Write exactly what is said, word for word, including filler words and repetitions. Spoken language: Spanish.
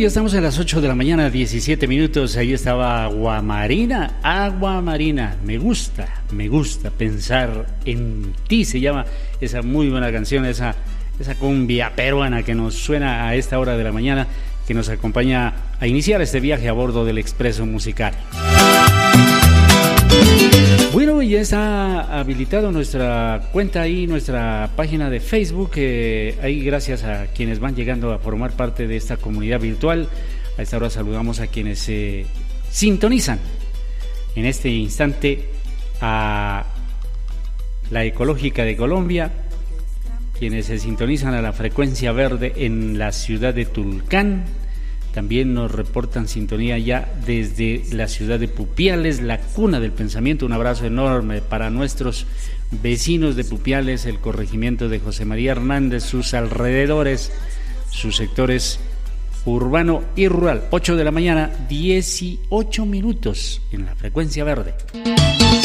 ya estamos a las ocho de la mañana, diecisiete minutos. Ahí estaba Agua Marina, Agua Marina. Me gusta, me gusta pensar en ti. Se llama esa muy buena canción, esa, esa cumbia peruana que nos suena a esta hora de la mañana, que nos acompaña a iniciar este viaje a bordo del Expreso Musical. Bueno, ya está habilitado nuestra cuenta ahí, nuestra página de Facebook. Eh, ahí gracias a quienes van llegando a formar parte de esta comunidad virtual. A esta hora saludamos a quienes se sintonizan en este instante a la Ecológica de Colombia, quienes se sintonizan a la frecuencia verde en la ciudad de Tulcán. También nos reportan sintonía ya desde la ciudad de Pupiales, la cuna del pensamiento. Un abrazo enorme para nuestros vecinos de Pupiales, el corregimiento de José María Hernández, sus alrededores, sus sectores urbano y rural. ocho de la mañana, dieciocho minutos en la frecuencia verde.